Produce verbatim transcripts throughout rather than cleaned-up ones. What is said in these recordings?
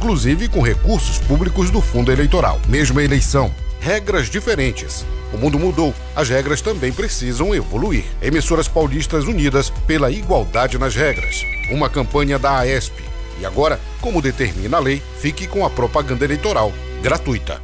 inclusive com recursos públicos do fundo eleitoral. Mesma eleição, regras diferentes. O mundo mudou, as regras também precisam evoluir. Emissoras paulistas unidas pela igualdade nas regras. Uma campanha da AESP. E agora, como determina a lei, fique com a propaganda eleitoral gratuita.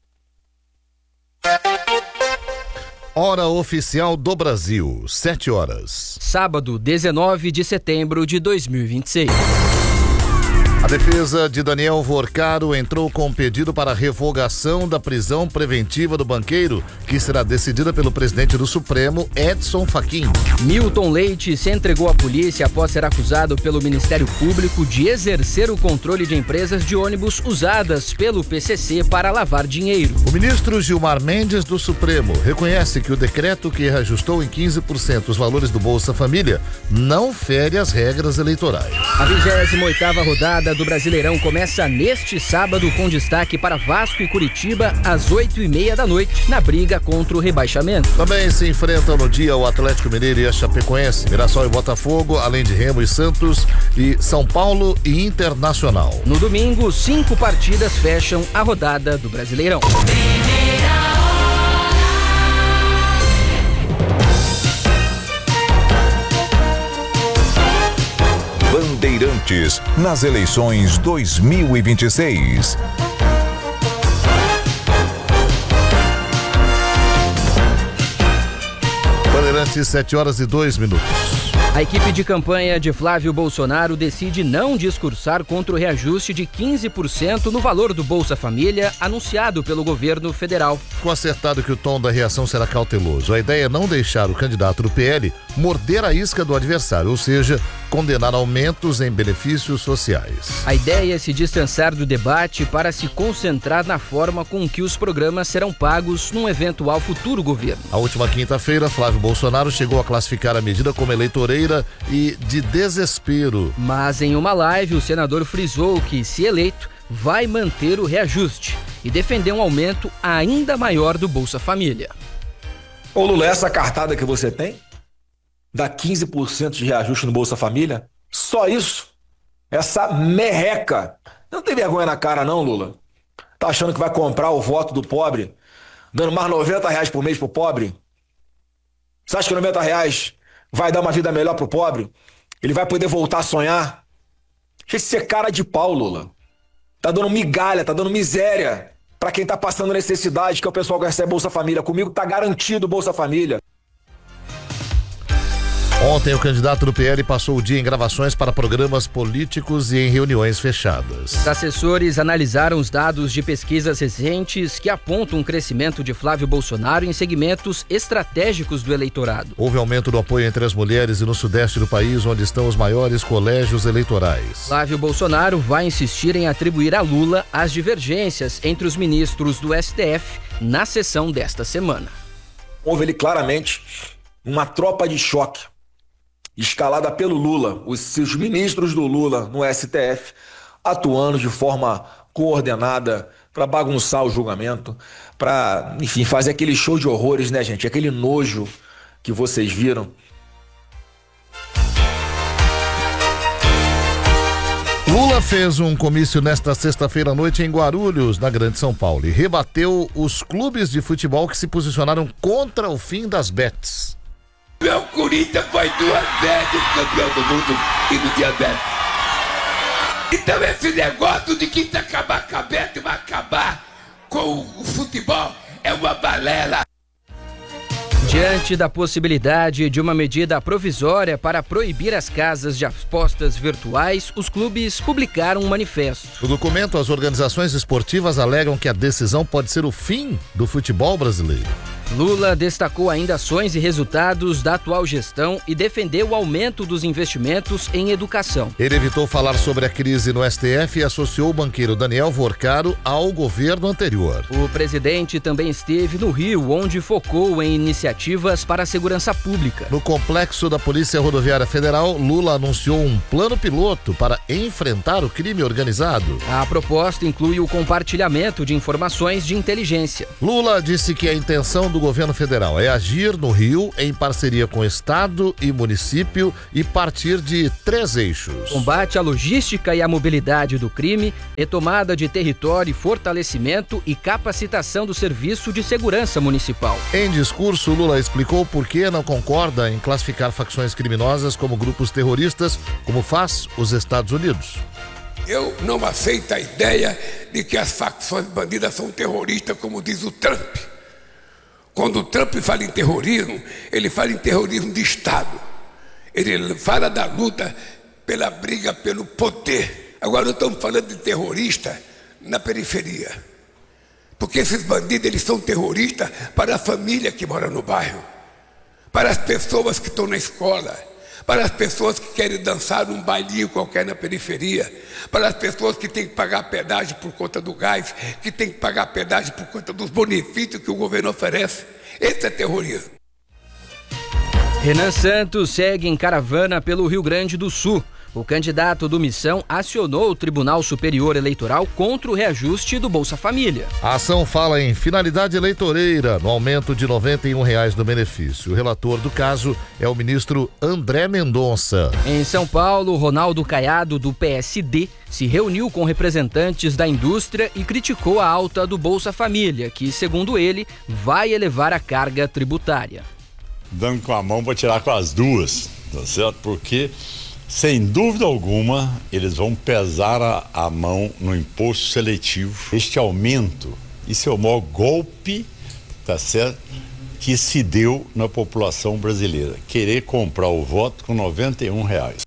Hora oficial do Brasil, sete horas. Sábado, dezenove de setembro de dois mil e vinte e seis. A defesa de Daniel Vorcaro entrou com um pedido para a revogação da prisão preventiva do banqueiro, que será decidida pelo presidente do Supremo, Edson Fachin. Milton Leite se entregou à polícia após ser acusado pelo Ministério Público de exercer o controle de empresas de ônibus usadas pelo P C C para lavar dinheiro. O ministro Gilmar Mendes do Supremo reconhece que o decreto que reajustou em quinze por cento os valores do Bolsa Família não fere as regras eleitorais. A vigésima oitava rodada do Brasileirão começa neste sábado com destaque para Vasco e Curitiba às oito e meia da noite na briga contra o rebaixamento. Também se enfrentam no dia o Atlético Mineiro e a Chapecoense, Mirassol e Botafogo, além de Remo e Santos e São Paulo e Internacional. No domingo, cinco partidas fecham a rodada do Brasileirão. Bandeirantes nas eleições dois mil e vinte e seis. Bandeirantes, sete horas e dois minutos. A equipe de campanha de Flávio Bolsonaro decide não discursar contra o reajuste de quinze por cento no valor do Bolsa Família anunciado pelo governo federal. Ficou acertado que o tom da reação será cauteloso. A ideia é não deixar o candidato do P L morder a isca do adversário, ou seja, condenar aumentos em benefícios sociais. A ideia é se distanciar do debate para se concentrar na forma com que os programas serão pagos num eventual futuro governo. A última quinta-feira, Flávio Bolsonaro chegou a classificar a medida como eleitoreira e de desespero. Mas em uma live, o senador frisou que, se eleito, vai manter o reajuste e defender um aumento ainda maior do Bolsa Família. Ô Lula, essa cartada que você tem, dá quinze por cento de reajuste no Bolsa Família, só isso? Essa merreca. Não tem vergonha na cara não, Lula? Tá achando que vai comprar o voto do pobre, dando mais noventa reais por mês pro pobre? Você acha que noventa reais vai dar uma vida melhor pro pobre? Ele vai poder voltar a sonhar? Deixa de ser cara de pau, Lula. Tá dando migalha, tá dando miséria pra quem tá passando necessidade, que é o pessoal que recebe Bolsa Família. Comigo tá garantido Bolsa Família. Ontem, o candidato do P L passou o dia em gravações para programas políticos e em reuniões fechadas. Os assessores analisaram os dados de pesquisas recentes que apontam um crescimento de Flávio Bolsonaro em segmentos estratégicos do eleitorado. Houve aumento do apoio entre as mulheres e no sudeste do país, onde estão os maiores colégios eleitorais. Flávio Bolsonaro vai insistir em atribuir a Lula as divergências entre os ministros do S T F na sessão desta semana. Houve ali claramente uma tropa de choque escalada pelo Lula, os, os ministros do Lula no S T F, atuando de forma coordenada para bagunçar o julgamento, para, enfim, fazer aquele show de horrores, né, gente? Aquele nojo que vocês viram. Lula fez um comício nesta sexta-feira à noite em Guarulhos, na Grande São Paulo, e rebateu os clubes de futebol que se posicionaram contra o fim das bets. Meu Corinthians foi duas vezes campeão do mundo e no diabetes. Então esse negócio de que se acabar com a bet vai acabar com o futebol é uma balela. Diante da possibilidade de uma medida provisória para proibir as casas de apostas virtuais, os clubes publicaram um manifesto. No documento, as organizações esportivas alegam que a decisão pode ser o fim do futebol brasileiro. Lula destacou ainda ações e resultados da atual gestão e defendeu o aumento dos investimentos em educação. Ele evitou falar sobre a crise no S T F e associou o banqueiro Daniel Vorcaro ao governo anterior. O presidente também esteve no Rio, onde focou em iniciativas para a segurança pública. No complexo da Polícia Rodoviária Federal, Lula anunciou um plano piloto para enfrentar o crime organizado. A proposta inclui o compartilhamento de informações de inteligência. Lula disse que a intenção do do governo federal é agir no Rio em parceria com Estado e município e partir de três eixos. Combate à logística e à mobilidade do crime, retomada de território, fortalecimento e capacitação do Serviço de Segurança Municipal. Em discurso, Lula explicou por que não concorda em classificar facções criminosas como grupos terroristas, como faz os Estados Unidos. Eu não aceito a ideia de que as facções bandidas são terroristas, como diz o Trump. Quando o Trump fala em terrorismo, ele fala em terrorismo de Estado. Ele fala da luta pela briga pelo poder. Agora nós estamos falando de terrorista na periferia. Porque esses bandidos, eles são terroristas para a família que mora no bairro, para as pessoas que estão na escola, para as pessoas que querem dançar num bailinho qualquer na periferia, para as pessoas que têm que pagar pedágio por conta do gás, que têm que pagar pedágio por conta dos benefícios que o governo oferece. Esse é terrorismo. Renan Santos segue em caravana pelo Rio Grande do Sul. O candidato do Missão acionou o Tribunal Superior Eleitoral contra o reajuste do Bolsa Família. A ação fala em finalidade eleitoreira no aumento de noventa e um reais do benefício. O relator do caso é o ministro André Mendonça. Em São Paulo, Ronaldo Caiado, do P S D, se reuniu com representantes da indústria e criticou a alta do Bolsa Família, que, segundo ele, vai elevar a carga tributária. Dando com a mão para tirar com as duas, tá certo? Porque, sem dúvida alguma, eles vão pesar a, a mão no imposto seletivo. Este aumento, isso é o maior golpe, tá certo, que se deu na população brasileira. Querer comprar o voto com noventa e um reais.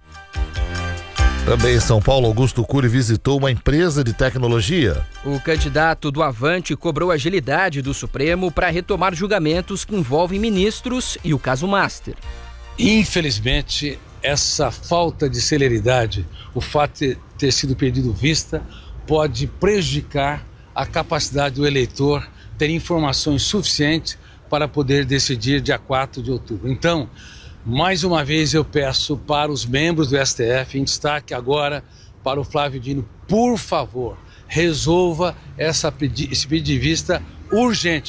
Também em São Paulo, Augusto Cury visitou uma empresa de tecnologia. O candidato do Avante cobrou agilidade do Supremo para retomar julgamentos que envolvem ministros e o caso Master. Infelizmente, essa falta de celeridade, o fato de ter sido pedido vista, pode prejudicar a capacidade do eleitor ter informações suficientes para poder decidir dia quatro de outubro. Então, mais uma vez eu peço para os membros do S T F, em destaque agora para o Flávio Dino, por favor, resolva essa pedi- esse pedido de vista urgente.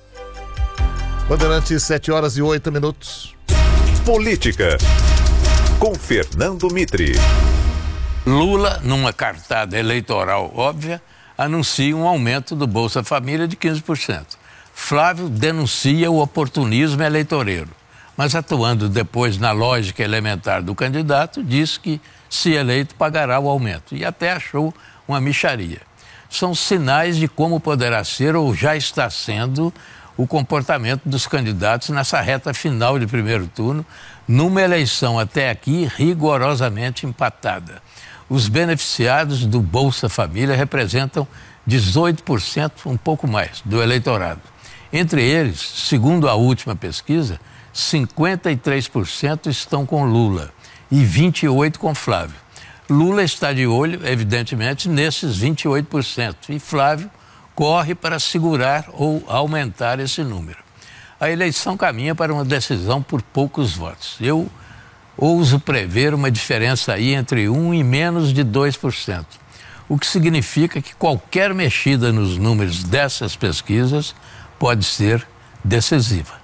Bandeirantes, sete horas e oito minutos. Política, com Fernando Mitre. Lula, numa cartada eleitoral óbvia, anuncia um aumento do Bolsa Família de quinze por cento. Flávio denuncia o oportunismo eleitoreiro, mas atuando depois na lógica elementar do candidato, diz que, se eleito, pagará o aumento e até achou uma mixaria. São sinais de como poderá ser ou já está sendo o comportamento dos candidatos nessa reta final de primeiro turno, numa eleição até aqui rigorosamente empatada. Os beneficiados do Bolsa Família representam dezoito por cento, um pouco mais, do eleitorado. Entre eles, segundo a última pesquisa, cinquenta e três por cento estão com Lula e vinte e oito por cento com Flávio. Lula está de olho, evidentemente, nesses vinte e oito por cento e Flávio corre para segurar ou aumentar esse número. A eleição caminha para uma decisão por poucos votos. Eu ouso prever uma diferença aí entre um e menos de dois por cento, o que significa que qualquer mexida nos números dessas pesquisas pode ser decisiva.